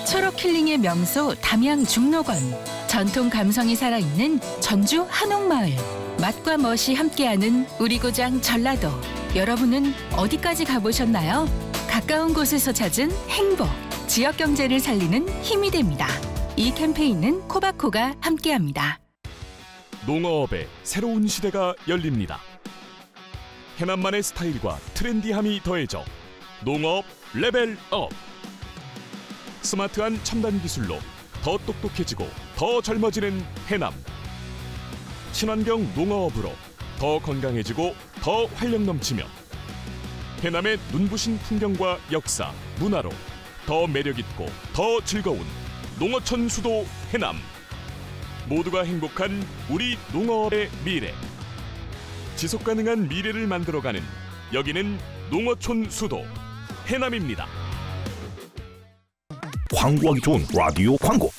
초록 힐링의 명소 담양 중록원, 전통 감성이 살아있는 전주 한옥마을, 맛과 멋이 함께하는 우리 고장 전라도. 여러분은 어디까지 가보셨나요? 가까운 곳에서 찾은 행복, 지역 경제를 살리는 힘이 됩니다. 이 캠페인은 코바코가 함께합니다. 농어업의 새로운 시대가 열립니다. 해남만의 스타일과 트렌디함이 더해져 농어업 레벨업. 스마트한 첨단 기술로 더 똑똑해지고 더 젊어지는 해남. 친환경 농어업으로 더 건강해지고 더 활력 넘치며 해남의 눈부신 풍경과 역사, 문화로 더 매력있고 더 즐거운 농어촌 수도 해남. 모두가 행복한 우리 농어업의 미래. 지속가능한 미래를 만들어가는 여기는 농어촌 수도 해남입니다. 광고하기 좋은 라디오 광고